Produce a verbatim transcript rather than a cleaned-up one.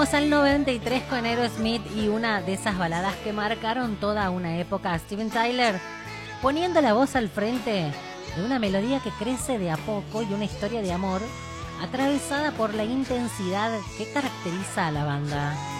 Vamos al noventa y tres con Aerosmith y una de esas baladas que marcaron toda una época. Steven Tyler poniendo la voz al frente de una melodía que crece de a poco y una historia de amor atravesada por la intensidad que caracteriza a la banda.